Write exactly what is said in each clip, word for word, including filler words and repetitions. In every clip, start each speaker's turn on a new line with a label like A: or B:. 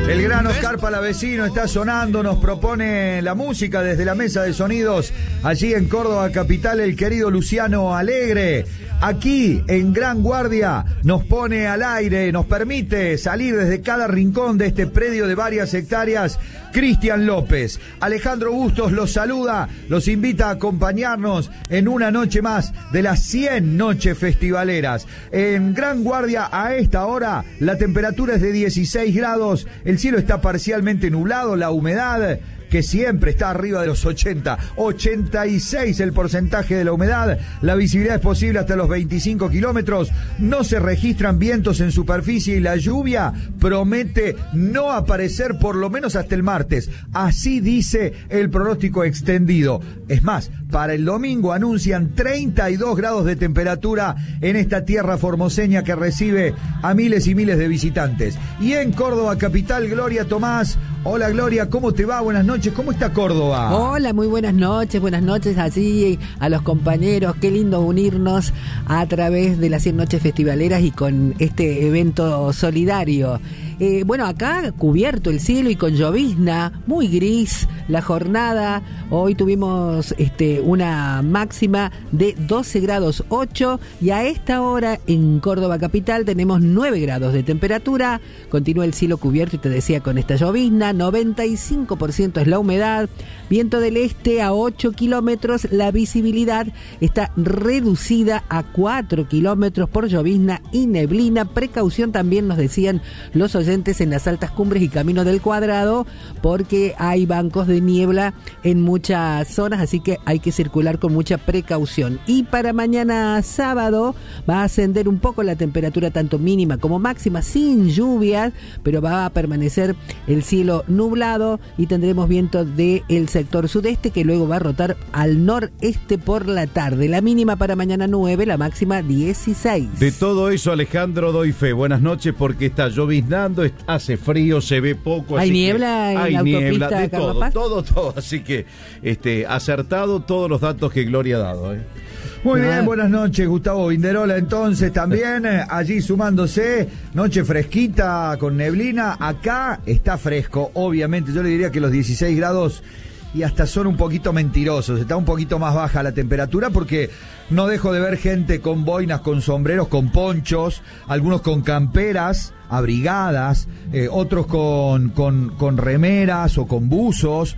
A: El gran Oscar Palavecino está sonando, nos propone la música desde la mesa de sonidos allí en Córdoba capital, el querido Luciano Alegre. Aquí en Gran Guardia nos pone al aire, nos permite salir desde cada rincón de este predio de varias hectáreas, Cristian López. Alejandro Bustos los saluda, los invita a acompañarnos en una noche más de las cien noches festivaleras. En Gran Guardia a esta hora la temperatura es de dieciséis grados, el cielo está parcialmente nublado, la humedad que siempre está arriba de los ochenta, ochenta y seis el porcentaje de la humedad, la visibilidad es posible hasta los veinticinco kilómetros, no se registran vientos en superficie y la lluvia promete no aparecer por lo menos hasta el martes, así dice el pronóstico extendido. Es más, para el domingo anuncian treinta y dos grados de temperatura en esta tierra formoseña que recibe a miles y miles de visitantes. Y en Córdoba capital, Gloria Tomás. Hola Gloria, ¿cómo te va? Buenas noches, ¿cómo está Córdoba?
B: Hola, muy buenas noches, buenas noches allí a los compañeros, qué lindo unirnos a través de las cien noches festivaleras y con este evento solidario. Eh, bueno, acá cubierto el cielo y con llovizna, muy gris la jornada. Hoy tuvimos este, una máxima de doce grados ocho y a esta hora en Córdoba capital tenemos nueve grados de temperatura. Continúa el cielo cubierto y te decía con esta llovizna, noventa y cinco por ciento es la humedad, viento del este a ocho kilómetros, la visibilidad está reducida a cuatro kilómetros por llovizna y neblina. Precaución también nos decían los oyentes en las altas cumbres y Camino del Cuadrado porque hay bancos de niebla en muchas zonas, así que hay que circular con mucha precaución. Y para mañana sábado va a ascender un poco la temperatura tanto mínima como máxima sin lluvias, pero va a permanecer el cielo nublado y tendremos viento del sector sudeste que luego va a rotar al noreste por la tarde. La mínima para mañana nueve, la máxima dieciséis.
C: De todo eso, Alejandro, doy fe. Buenas noches porque está lloviznando, hace frío, se ve poco.
B: Hay
C: así
B: niebla en
C: hay
B: la
C: niebla,
B: autopista
C: de todo,
B: Carlos Paz.
C: todo, todo. Así que este, acertado todos los datos que Gloria ha dado. ¿eh?
A: Muy bien, buenas noches, Gustavo Vinderola, entonces también eh, allí sumándose, noche fresquita con neblina, acá está fresco, obviamente, yo le diría que los dieciséis grados y hasta son un poquito mentirosos, está un poquito más baja la temperatura porque no dejo de ver gente con boinas, con sombreros, con ponchos, algunos con camperas abrigadas, eh, otros con, con, con remeras o con buzos,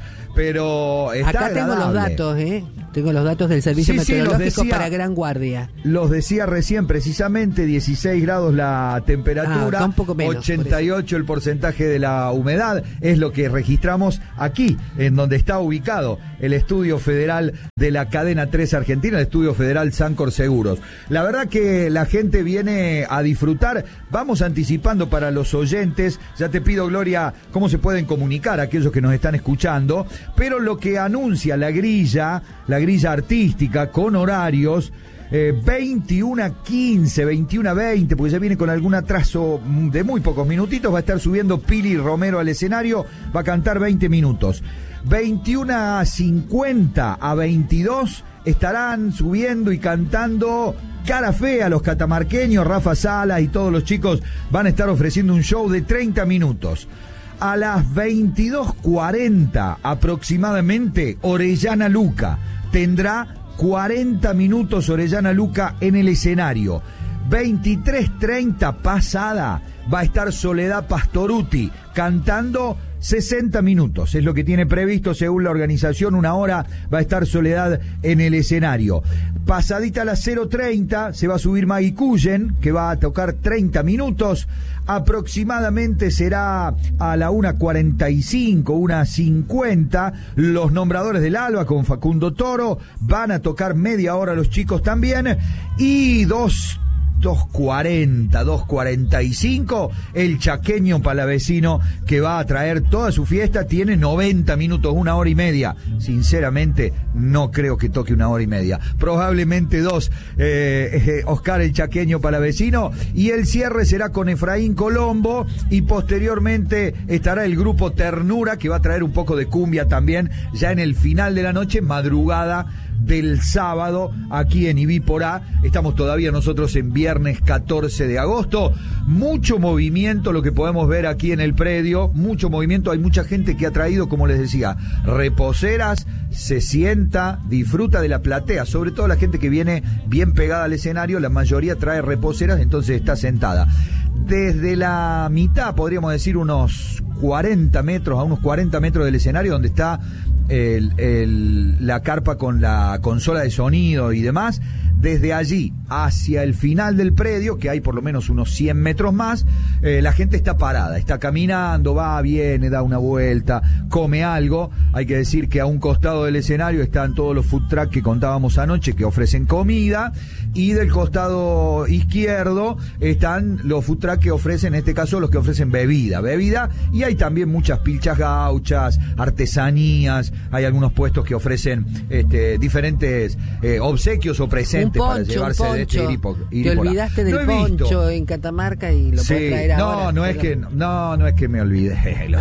A: pero está
B: acá
A: agradable.
B: Tengo los datos, ¿eh? Tengo los datos del Servicio
A: sí,
B: Meteorológico
A: sí, decía,
B: para Gran Guardia.
A: Los decía recién, precisamente dieciséis grados la temperatura,
B: ah, un poco menos,
A: ochenta y ocho el porcentaje de la humedad, es lo que registramos aquí, en donde está ubicado el Estudio Federal de la Cadena tres Argentina, el Estudio Federal Sancor Seguros. La verdad que la gente viene a disfrutar, vamos anticipando para los oyentes, ya te pido, Gloria, cómo se pueden comunicar aquellos que nos están escuchando, pero lo que anuncia la grilla, la grilla artística con horarios, eh, veintiuno quince, veintiuno veinte, porque ya viene con algún atraso de muy pocos minutitos, va a estar subiendo Pili Romero al escenario, va a cantar veinte minutos. veintiuno cincuenta a veintidós estarán subiendo y cantando Cara Fea, los catamarqueños, Rafa Sala y todos los chicos van a estar ofreciendo un show de treinta minutos. A las veintidós cuarenta aproximadamente, Orellana Luca tendrá cuarenta minutos Orellana Luca en el escenario. veintitrés treinta pasada va a estar Soledad Pastoruti cantando sesenta minutos, es lo que tiene previsto según la organización, una hora va a estar Soledad en el escenario. Pasadita a las cero treinta se va a subir Maggie Cullen, que va a tocar treinta minutos, aproximadamente será a la una cuarenta y cinco, una cincuenta, los Nombradores del Alba con Facundo Toro, van a tocar media hora los chicos también, y dos dos cuarenta, dos cuarenta y cinco, el Chaqueño Palavecino, que va a traer toda su fiesta, tiene noventa minutos, una hora y media. Sinceramente, no creo que toque una hora y media. Probablemente dos, eh, eh, Oscar el Chaqueño Palavecino, y el cierre será con Efraín Colombo, y posteriormente estará el grupo Ternura, que va a traer un poco de cumbia también, ya en el final de la noche, madrugada del sábado aquí en Ibípora. Estamos todavía nosotros en viernes catorce de agosto. Mucho movimiento, lo que podemos ver aquí en el predio, mucho movimiento. Hay mucha gente que ha traído, como les decía, reposeras, se sienta, disfruta de la platea, sobre todo la gente que viene bien pegada al escenario, la mayoría trae reposeras, entonces está sentada. Desde la mitad, podríamos decir unos cuarenta metros, a unos cuarenta metros del escenario, donde está el, el, la carpa con la consola de sonido y demás, desde allí hacia el final del predio, que hay por lo menos unos cien metros más, eh, la gente está parada, está caminando, va, viene, da una vuelta, come algo. Hay que decir que a un costado del escenario están todos los food trucks que contábamos anoche, que ofrecen comida, y del costado izquierdo están los food trucks que ofrecen, en este caso, los que ofrecen bebida, bebida, y hay también muchas pilchas gauchas, artesanías, hay algunos puestos que ofrecen este, diferentes eh, obsequios o presentes
B: poncho,
A: para llevarse de este Iripo,
B: Te olvidaste del poncho en Catamarca y lo
A: sí,
B: puedes traer
A: no,
B: ahora.
A: No, es que, no, no es que me olvidé.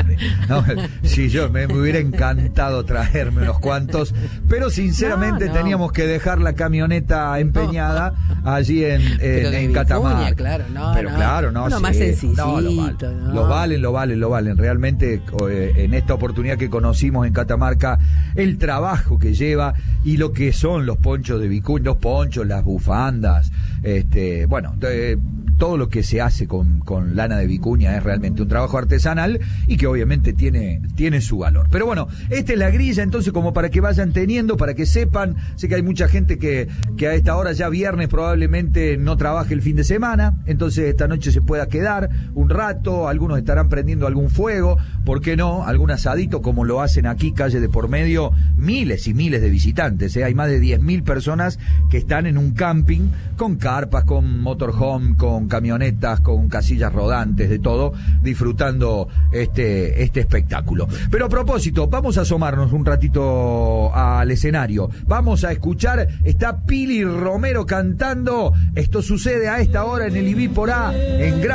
A: No, sí, yo me, me hubiera encantado traerme unos cuantos, pero sinceramente no, no. teníamos que dejar la camioneta empeñada no. allí en, en, en Catamarca.
B: Claro, no,
A: pero
B: no.
A: claro, no,
B: Uno
A: sí,
B: más sencillito,
A: no, lo, vale.
B: no.
A: lo valen, lo valen, lo valen. Realmente eh, en esta oportunidad que conocimos en Catamarca, el trabajo que lleva y lo que son los ponchos de Vicuña, los ponchos, las bufandas, este, bueno, de, todo lo que se hace con, con lana de vicuña es realmente un trabajo artesanal y que obviamente tiene, tiene su valor. Pero bueno, esta es la grilla, entonces, como para que vayan teniendo, para que sepan. Sé que hay mucha gente que, que a esta hora ya viernes probablemente no trabaje el fin de semana, entonces esta noche se pueda quedar un rato, algunos estarán prendiendo algún fuego, ¿por qué no? Algún asadito, como lo hacen aquí, calle de por medio, miles y miles de visitantes, ¿eh? Hay más de diez mil personas que están en un camping con carpas, con motorhome, con camionetas, con casillas rodantes, de todo, disfrutando este, este espectáculo. Pero a propósito, vamos a asomarnos un ratito al escenario. Vamos a escuchar, está Pili Romero cantando. Esto sucede a esta hora en el Ibípora, en Gran